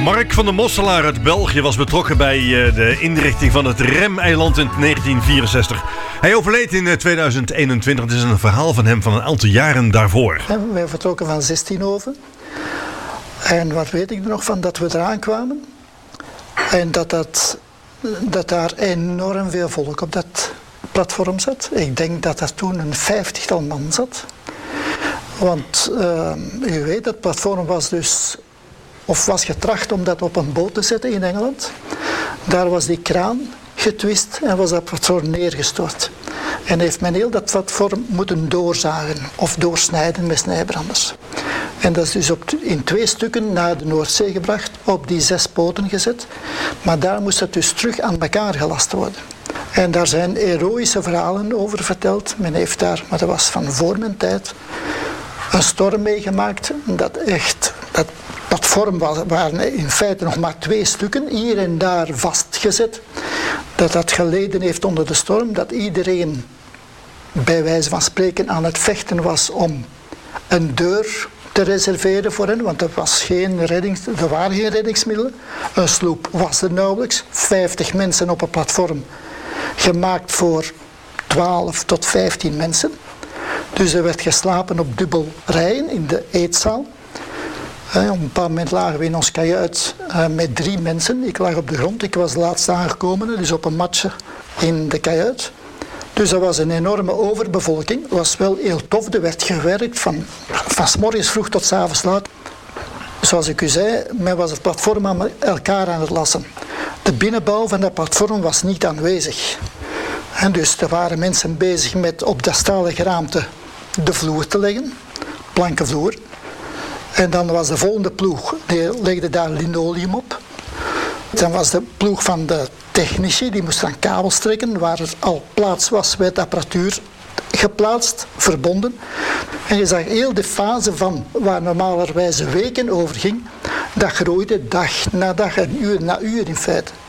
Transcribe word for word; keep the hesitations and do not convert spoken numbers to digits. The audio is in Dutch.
Mark van der Mosselaar uit België was betrokken bij de inrichting van het Remeiland in negentien vierenzestig. Hij overleed in tweeduizend eenentwintig. Het is een verhaal van hem van een aantal jaren daarvoor. Ja, wij vertrokken van Zestienhoven. En wat weet ik er nog van dat we eraan kwamen? En dat, dat, dat daar enorm veel volk op dat platform zat. Ik denk dat er toen een vijftigtal man zat. Want uh, u weet, dat platform was dus... of was getracht om dat op een boot te zetten in Engeland. Daar was die kraan getwist en was dat platform neergestort. En heeft men heel dat platform moeten doorzagen of doorsnijden met snijbranders. En dat is dus op, in twee stukken naar de Noordzee gebracht, op die zes poten gezet. Maar daar moest het dus terug aan elkaar gelast worden. En daar zijn heroïsche verhalen over verteld. Men heeft daar, maar dat was van voor mijn tijd, een storm meegemaakt dat echt... dat platform waren in feite nog maar twee stukken, hier en daar vastgezet. Dat dat geleden heeft onder de storm, dat iedereen bij wijze van spreken aan het vechten was om een deur te reserveren voor hen, want er, was geen reddings, er waren geen reddingsmiddelen. Een sloep was er nauwelijks, vijftig mensen op een platform, gemaakt voor twaalf tot vijftien mensen. Dus er werd geslapen op dubbel rijen in de eetzaal. Op een bepaald moment lagen we in ons kajuit uh, met drie mensen. Ik lag op de grond, ik was de laatste aangekomene, dus op een matje in de kajuit. Dus dat was een enorme overbevolking. Het was wel heel tof, er werd gewerkt van, van 's morgens vroeg tot 's avonds laat. Zoals ik u zei, men was het platform aan elkaar aan het lassen. De binnenbouw van dat platform was niet aanwezig. En dus er waren mensen bezig met op dat stalen geraamte de vloer te leggen, plankenvloer. En dan was de volgende ploeg, die legde daar linoleum op. Dan was de ploeg van de technici, die moest aan kabels trekken, waar er al plaats was, werd apparatuur geplaatst, verbonden. En je zag heel de fase van, waar normalerwijze weken over ging, dat groeide dag na dag en uur na uur in feite.